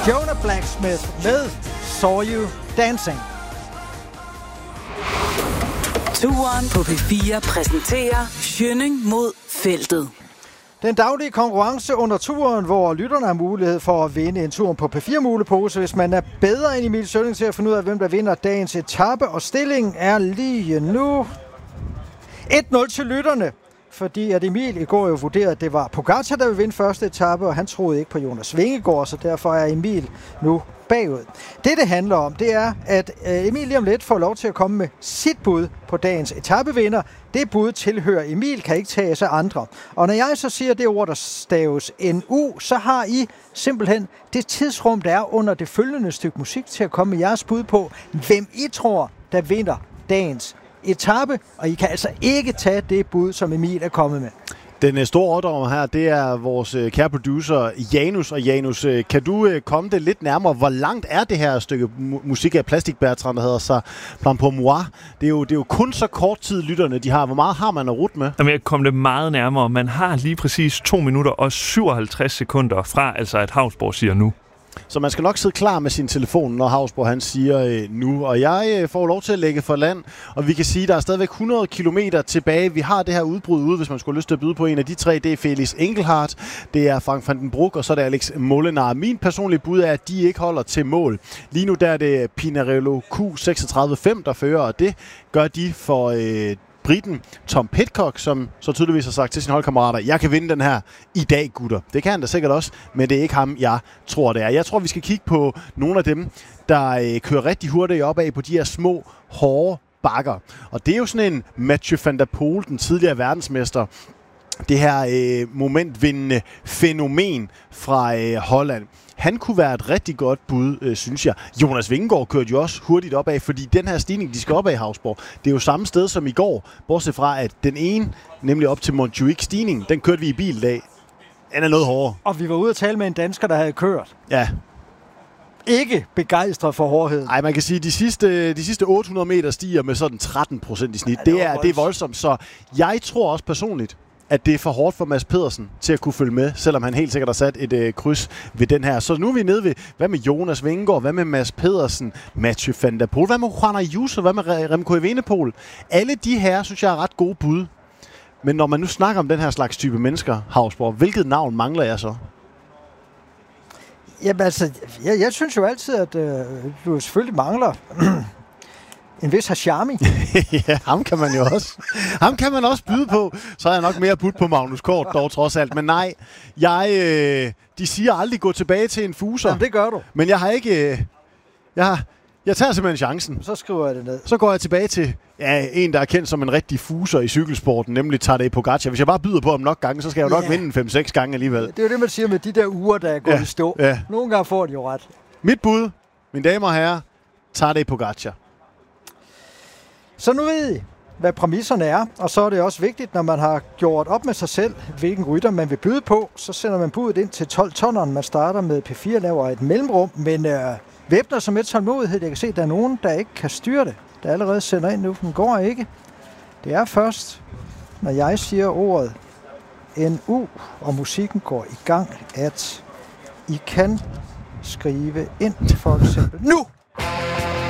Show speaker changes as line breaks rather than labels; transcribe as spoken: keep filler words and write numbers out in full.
Jonah Blacksmith med Saw You Dancing.
Turen på P fire præsenterer Schønning mod feltet.
Den daglige konkurrence under turen, hvor lytterne har mulighed for at vinde en tur på P fire mulepose, hvis man er bedre end Emil Schønning til at finde ud af, hvem der vinder dagens etape. Og stillingen er lige nu et nul til lytterne, fordi at Emil i går jo vurderede, at det var Pogacar, der ville vinde første etape, og han troede ikke på Jonas Vingegaard, så derfor er Emil nu bagud. Det, det handler om, det er, at Emil lige om lidt får lov til at komme med sit bud på dagens etapevinder. Det bud tilhører Emil, kan ikke tages af andre. Og når jeg så siger det ord, der staves N U, så har I simpelthen det tidsrum, der er under det følgende stykke musik, til at komme med jeres bud på, hvem I tror, der vinder dagens etape. Og I kan altså ikke tage det bud, som Emil er kommet med.
Den store overdommer her, det er vores øh, kære producer Janus. Og Janus, øh, kan du øh, komme det lidt nærmere? Hvor langt er det her stykke mu- musik af Plastic Bertrand, der hedder så Plan pour moi? Det er, jo, det er jo kun så kort tid, lytterne de har. Hvor meget har man at rute med?
Jamen, jeg kom det meget nærmere. Man har lige præcis to minutter og syvoghalvtreds sekunder fra, altså at Hausborg siger nu.
Så man skal nok sidde klar med sin telefon, når Hausborg han siger øh, nu. Og jeg øh, får lov til at lægge for land, og vi kan sige, at der er stadigvæk hundrede kilometer tilbage. Vi har det her udbrud ude, hvis man skulle have lyst til at byde på en af de tre. Det er Felix Engelhardt, det er Frank van den Broek, og så er det Alex Molenaar. Min personlige bud er, at de ikke holder til mål. Lige nu der er det Pinarello Q seksogtredive fem, der fører, og det gør de for Øh, briten Tom Pidcock, som så tydeligvis har sagt til sine holdkammerater, jeg kan vinde den her i dag, gutter. Det kan han da sikkert også, men det er ikke ham, jeg tror, det er. Jeg tror, vi skal kigge på nogle af dem, der øh, kører rigtig hurtigt opad på de her små, hårde bakker. Og det er jo sådan en Mathieu van der Poel, den tidligere verdensmester, det her øh, momentvindende fænomen fra øh, Holland. Han kunne være et rigtig godt bud, øh, synes jeg. Jonas Vingegaard kørte jo også hurtigt opad, fordi den her stigning, de skal op ad Hausborg, det er jo samme sted som i går, bortset fra, at den ene, nemlig op til Montjuic stigning, den kørte vi i bil i dag. Den er noget hårdere.
Og vi var ude at tale med en dansker, der havde kørt.
Ja.
Ikke begejstret for hårdhed.
Nej, man kan sige, at de sidste, de sidste otte hundrede meter stiger med sådan tretten procent i snit. Ja, det, det, er, det er voldsomt, så jeg tror også personligt, at det er for hårdt for Mads Pedersen til at kunne følge med, selvom han helt sikkert har sat et øh, kryds ved den her. Så nu er vi nede ved, hvad med Jonas Vingegaard, hvad med Mads Pedersen, Mathieu van der Poel, hvad med Juan Ayuso, hvad med Remco Evenepoel? Alle de her, synes jeg, er ret gode bud. Men når man nu snakker om den her slags type mennesker, Hausborg, hvilket navn mangler jeg så?
Jamen altså, jeg, jeg synes jo altid, at øh, du selvfølgelig mangler en vis Hashami.
Ja, ham kan man jo også. Ham kan man også byde på. Så er jeg nok mere budt på Magnus Kort, dog trods alt. Men nej, jeg, øh, de siger aldrig gå tilbage til en fuser.
Jamen, det gør du.
Men jeg har ikke... Øh, jeg, har, jeg tager simpelthen chancen.
Så skriver jeg det ned.
Så går jeg tilbage til ja, en, der er kendt som en rigtig fuser i cykelsporten, nemlig Tadej Pogacar. Hvis jeg bare byder på ham nok gange, så skal jeg jo nok yeah. vinde en fem seks gange alligevel.
Det er jo det, man siger med de der uger, der er gået
ja.
i stå.
Ja.
Nogle gange får de jo ret.
Mit bud, mine damer og herrer, Tadej Pogacar.
Så nu ved I, hvad præmisserne er, og så er det også vigtigt, når man har gjort op med sig selv, hvilken rytter man vil byde på, så sender man budet ind til tolv tonneren. Man starter med P fire, laver et mellemrum, men øh, væbner som et tålmodighed. Jeg kan se, at der er nogen, der ikke kan styre det, der allerede sender ind nu. Den går ikke. Det er først, når jeg siger ordet N U, og musikken går i gang, at I kan skrive ind for eksempel nu.